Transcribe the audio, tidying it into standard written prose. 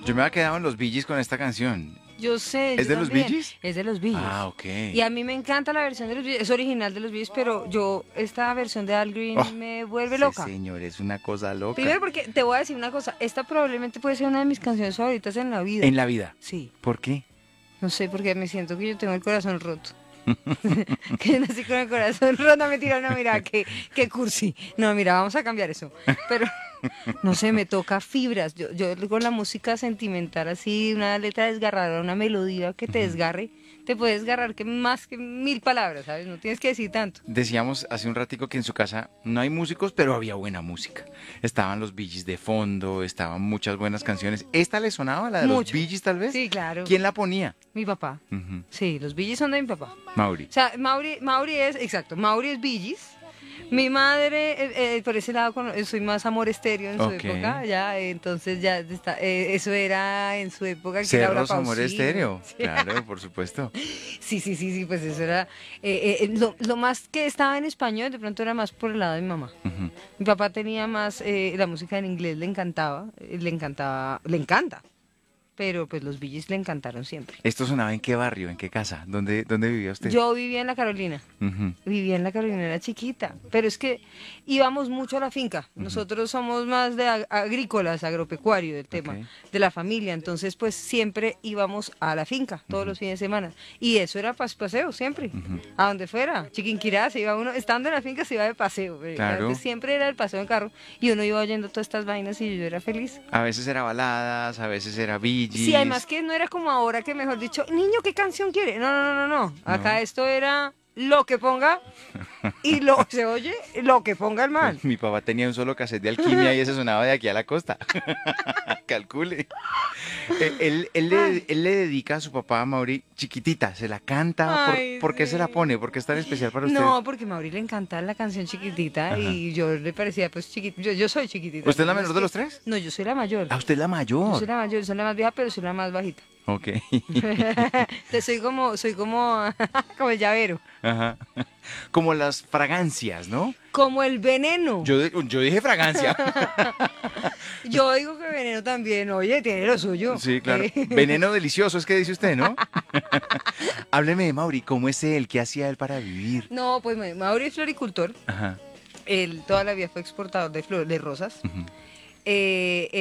Yo me había quedado en los Bee Gees con esta canción. Yo sé, ¿Es yo de los Bee también. Gees? Es de los Bee Gees. Ah, ok. Y a mí me encanta la versión de los Bee Gees, es original de los Bee Gees, pero esta versión de Al Oh, Green me vuelve sí, loca. señor, es una cosa loca. Primero porque te voy a decir una cosa, esta probablemente puede ser una de mis canciones favoritas en la vida. En la vida. Sí, ¿Por qué? no sé, porque me siento que yo tengo el corazón roto. Que nací con el corazón roto, no mentira, no, mira, qué cursi. No, mira, vamos a cambiar eso. Pero, no sé, me toca fibras. Yo con la música sentimental así, una letra desgarradora, una melodía que te desgarre, te puede desgarrar que más que 1000 palabras, ¿sabes? No tienes que decir tanto. Decíamos hace un ratico que en su casa no hay músicos, pero había buena música. Estaban los Bee Gees de fondo, estaban muchas buenas canciones. ¿Esta le sonaba, la de los Mucho. Bee Gees tal vez? Sí, claro. ¿Quién la ponía? Mi papá. Ujú. Sí, los Bee Gees son de mi papá. Mauri. O sea, Mauri es, exacto, Mauri es Bee Gees. Mi madre, por ese lado, soy más Amor Estéreo en su Ok. época, ya, entonces ya está, eso era en su época que Laura Cerros Amor Pausini. Estéreo. Sí. Claro, por supuesto. Sí, pues eso era, lo más que estaba en español, de pronto era más por el lado de mi mamá. Ujú. Mi papá tenía más, la música en inglés le encanta, pero pues los Bee Gees le encantaron siempre. ¿Esto sonaba en qué barrio, en qué casa? ¿Dónde vivía usted? Yo vivía en la Carolina. Ujú. Vivía en la Carolina, era chiquita, pero es que íbamos mucho a la finca. Nosotros somos más de agrícolas, agropecuario del tema, Ok. de la familia. Entonces, pues siempre íbamos a la finca, todos los fines de semana. Y eso era paseo siempre, a donde fuera. Chiquinquirá, se iba uno, estando en la finca se iba de paseo. Claro. Antes siempre era el paseo en carro y uno iba oyendo todas estas vainas y yo era feliz. A veces era baladas, a veces era Bee Gees. Sí, además que no era como ahora que mejor dicho, niño, ¿qué canción quiere? No. Acá No. esto era lo que ponga y se oye lo que ponga el man. Mi papá tenía un solo cassette de alquimia y ese sonaba de aquí a la costa. Calcule. Él le dedica a su papá, a Mauri, chiquitita, se la canta. Ay, ¿Por qué se la sí. pone? ¿Por qué es tan especial para usted? No, porque a Mauri le encanta la canción chiquitita Ajá. y yo le parecía pues chiquitita. Yo soy chiquitita. ¿Usted es la pero menor es de que- los tres? No, yo soy la mayor. Ah, usted es la Yo soy mayor. la mayor, soy la más vieja, pero soy la más bajita. Ok. Entonces como el llavero, Ajá. Como las fragancias, ¿no? como el veneno. Yo dije fragancia. Yo digo que veneno también, oye, tiene lo suyo. Sí, claro. Veneno delicioso, es que dice usted, ¿no? Hábleme de Mauri, ¿cómo es él? ¿Qué hacía él para vivir? No, pues Mauri es floricultor. Ajá. Él toda la vida fue exportador de rosas. Ujú.